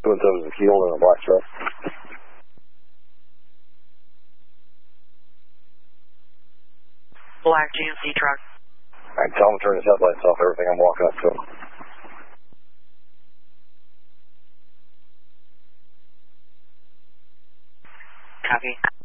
Twin Towers is healed in a black truck. Black GMC truck. Alright, tell him to turn his headlights off, everything I'm walking up to him. Copy.